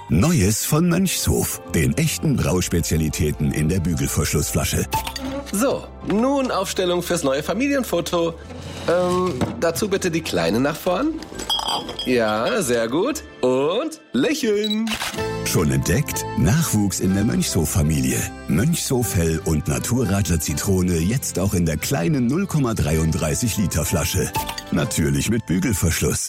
Neues von Mönchshof, den echten Brauspezialitäten in der Bügelverschlussflasche. So, nun Aufstellung fürs neue Familienfoto. Dazu bitte die Kleine nach vorn. Ja, sehr gut. Und lächeln. Schon entdeckt? Nachwuchs in der Mönchshof-Familie. Mönchshof Hell und Naturradler Zitrone jetzt auch in der kleinen 0,33 Liter Flasche. Natürlich mit Bügelverschluss.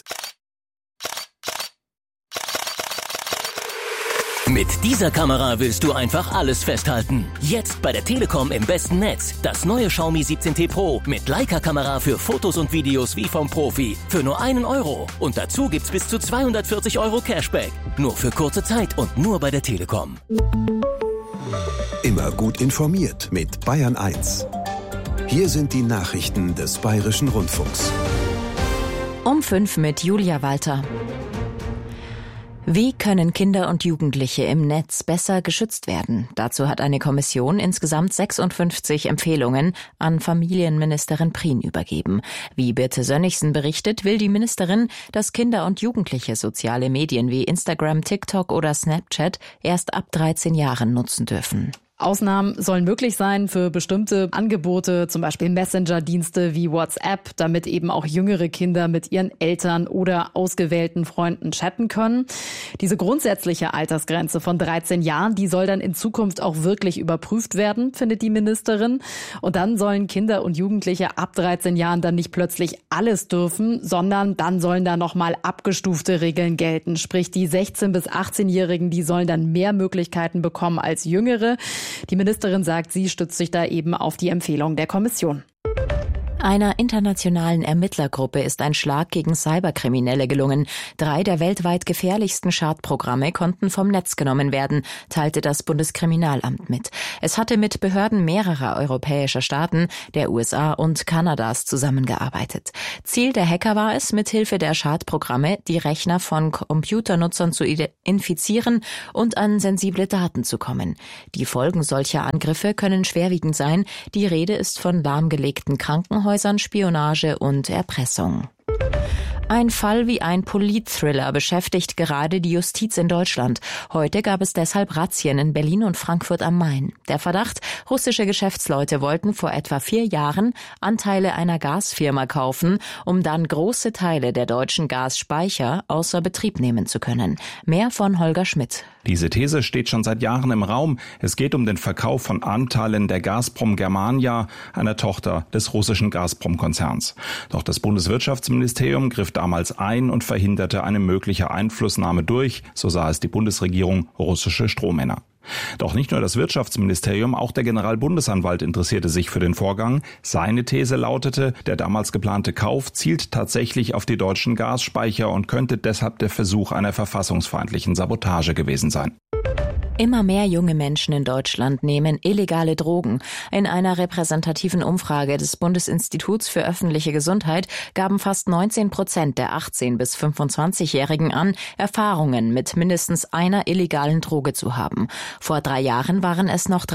Mit dieser Kamera willst du einfach alles festhalten. Jetzt bei der Telekom im besten Netz. Das neue Xiaomi 17T Pro mit Leica-Kamera für Fotos und Videos wie vom Profi. Für nur 1 Euro. Und dazu gibt's bis zu 240 Euro Cashback. Nur für kurze Zeit und nur bei der Telekom. Immer gut informiert mit Bayern 1. Hier sind die Nachrichten des Bayerischen Rundfunks. Um 5 mit Julia Walter. Wie können Kinder und Jugendliche im Netz besser geschützt werden? Dazu hat eine Kommission insgesamt 56 Empfehlungen an Familienministerin Prien übergeben. Wie Birte Sönnigsen berichtet, will die Ministerin, dass Kinder und Jugendliche soziale Medien wie Instagram, TikTok oder Snapchat erst ab 13 Jahren nutzen dürfen. Ausnahmen sollen möglich sein für bestimmte Angebote, zum Beispiel Messenger-Dienste wie WhatsApp, damit eben auch jüngere Kinder mit ihren Eltern oder ausgewählten Freunden chatten können. Diese grundsätzliche Altersgrenze von 13 Jahren, die soll dann in Zukunft auch wirklich überprüft werden, findet die Ministerin. Und dann sollen Kinder und Jugendliche ab 13 Jahren dann nicht plötzlich alles dürfen, sondern dann sollen da nochmal abgestufte Regeln gelten. Sprich, die 16- bis 18-Jährigen, die sollen dann mehr Möglichkeiten bekommen als Jüngere. Die Ministerin sagt, sie stützt sich da eben auf die Empfehlung der Kommission. Einer internationalen Ermittlergruppe ist ein Schlag gegen Cyberkriminelle gelungen. 3 der weltweit gefährlichsten Schadprogramme konnten vom Netz genommen werden, teilte das Bundeskriminalamt mit. Es hatte mit Behörden mehrerer europäischer Staaten, der USA und Kanadas zusammengearbeitet. Ziel der Hacker war es, mithilfe der Schadprogramme die Rechner von Computernutzern zu infizieren und an sensible Daten zu kommen. Die Folgen solcher Angriffe können schwerwiegend sein. Die Rede ist von lahmgelegten Krankenhäusern, Spionage und Erpressung. Ein Fall wie ein Politthriller beschäftigt gerade die Justiz in Deutschland. Heute gab es deshalb Razzien in Berlin und Frankfurt am Main. Der Verdacht, russische Geschäftsleute wollten vor etwa 4 Jahren Anteile einer Gasfirma kaufen, um dann große Teile der deutschen Gasspeicher außer Betrieb nehmen zu können. Mehr von Holger Schmidt. Diese These steht schon seit Jahren im Raum. Es geht um den Verkauf von Anteilen der Gazprom Germania, einer Tochter des russischen Gazprom-Konzerns. Doch das Bundeswirtschaftsministerium griff damals ein und verhinderte eine mögliche Einflussnahme durch, so sah es die Bundesregierung, russische Strohmänner. Doch nicht nur das Wirtschaftsministerium, auch der Generalbundesanwalt interessierte sich für den Vorgang. Seine These lautete, der damals geplante Kauf zielt tatsächlich auf die deutschen Gasspeicher und könnte deshalb der Versuch einer verfassungsfeindlichen Sabotage gewesen sein. Immer mehr junge Menschen in Deutschland nehmen illegale Drogen. In einer repräsentativen Umfrage des Bundesinstituts für öffentliche Gesundheit gaben fast 19% der 18- bis 25-Jährigen an, Erfahrungen mit mindestens einer illegalen Droge zu haben. Vor 3 Jahren waren es noch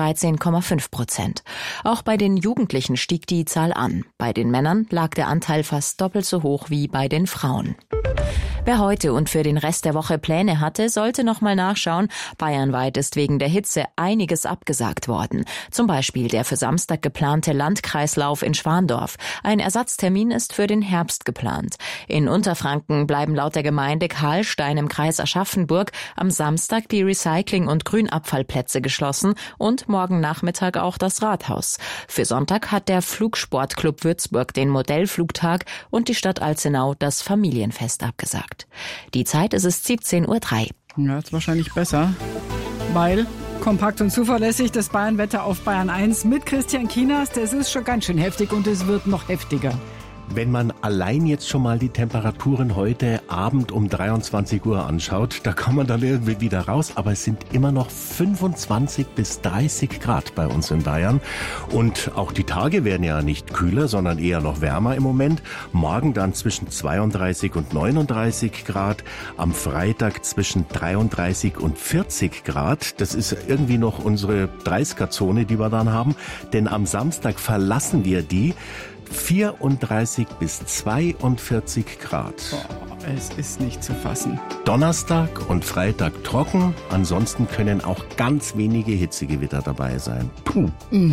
13,5%. Auch bei den Jugendlichen stieg die Zahl an. Bei den Männern lag der Anteil fast doppelt so hoch wie bei den Frauen. Wer heute und für den Rest der Woche Pläne hatte, sollte noch mal nachschauen. Bayernweit ist wegen der Hitze einiges abgesagt worden. Zum Beispiel der für Samstag geplante Landkreislauf in Schwandorf. Ein Ersatztermin ist für den Herbst geplant. In Unterfranken bleiben laut der Gemeinde Karlstein im Kreis Aschaffenburg am Samstag die Recycling- und Grünabfallplätze geschlossen und morgen Nachmittag auch das Rathaus. Für Sonntag hat der Flugsportclub Würzburg den Modellflugtag und die Stadt Alzenau das Familienfest abgesagt. Die Zeit ist es 17:03 Uhr. Ja, ist wahrscheinlich besser, weil kompakt und zuverlässig das Bayernwetter auf Bayern 1 mit Christian Kienast. Das ist schon ganz schön heftig und es wird noch heftiger. Wenn man allein jetzt schon mal die Temperaturen heute Abend um 23 Uhr anschaut, da kommt man dann irgendwie wieder raus, aber es sind immer noch 25 bis 30 Grad bei uns in Bayern. Und auch die Tage werden ja nicht kühler, sondern eher noch wärmer im Moment. Morgen dann zwischen 32 und 39 Grad, am Freitag zwischen 33 und 40 Grad. Das ist irgendwie noch unsere 30er-Zone, die wir dann haben, denn am Samstag verlassen wir die. 34 bis 42 Grad. Es ist nicht zu fassen. Donnerstag und Freitag trocken, ansonsten können auch ganz wenige Hitzegewitter dabei sein. Puh.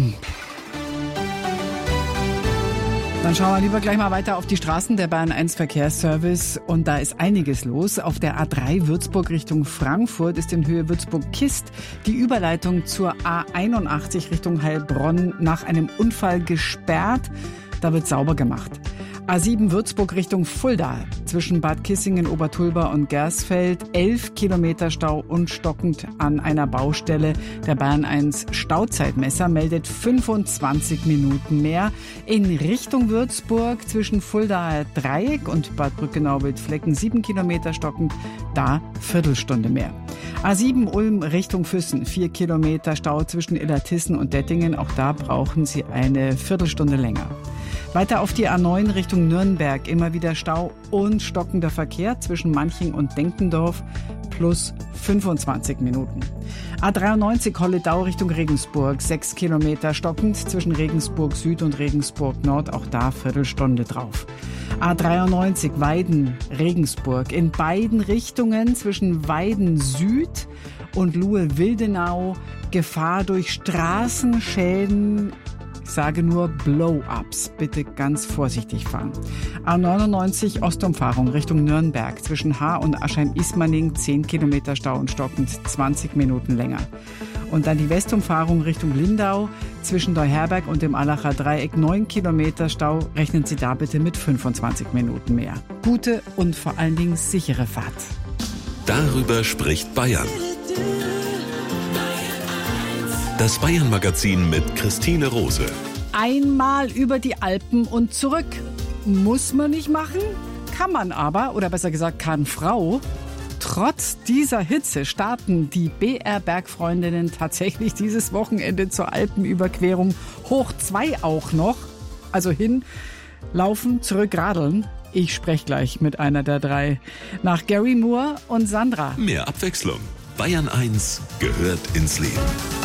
Dann schauen wir lieber gleich mal weiter auf die Straßen der Bayern 1 Verkehrsservice. Und da ist einiges los. Auf der A3 Würzburg Richtung Frankfurt ist in Höhe Würzburg-Kist die Überleitung zur A81 Richtung Heilbronn nach einem Unfall gesperrt. Da wird sauber gemacht. A7 Würzburg Richtung Fulda zwischen Bad Kissingen, Obertulba und Gersfeld. 11 Kilometer Stau und stockend an einer Baustelle. Der Bayern 1 Stauzeitmesser meldet 25 Minuten mehr. In Richtung Würzburg zwischen Fuldaer Dreieck und Bad Brückenau-Wildflecken 7 Kilometer stockend. Da Viertelstunde mehr. A7 Ulm Richtung Füssen. 4 Kilometer Stau zwischen Illertissen und Dettingen. Auch da brauchen Sie eine Viertelstunde länger. Weiter auf die A9 Richtung Nürnberg. Immer wieder Stau und stockender Verkehr zwischen Manching und Denkendorf plus 25 Minuten. A93 Holledau Richtung Regensburg. 6 Kilometer stockend zwischen Regensburg Süd und Regensburg Nord. Auch da Viertelstunde drauf. A93 Weiden Regensburg. In beiden Richtungen zwischen Weiden Süd und Luhe-Wildenau Gefahr durch Straßenschäden. Ich sage nur Blow-ups. Bitte ganz vorsichtig fahren. A99 Ostumfahrung Richtung Nürnberg. Zwischen Haar und Aschheim-Ismaning 10 Kilometer Stau und stockend 20 Minuten länger. Und dann die Westumfahrung Richtung Lindau. Zwischen Neuherberg und dem Allacher Dreieck 9 Kilometer Stau. Rechnen Sie da bitte mit 25 Minuten mehr. Gute und vor allen Dingen sichere Fahrt. Darüber spricht Bayern. Das Bayern-Magazin mit Christine Rose. Einmal über die Alpen und zurück. Muss man nicht machen, kann man aber, oder besser gesagt kann Frau. Trotz dieser Hitze starten die BR-Bergfreundinnen tatsächlich dieses Wochenende zur Alpenüberquerung. Hoch 2 auch noch. Also hin, laufen, zurück, radeln. Ich spreche gleich mit einer der drei. Nach Gary Moore und Sandra. Mehr Abwechslung. Bayern 1 gehört ins Leben.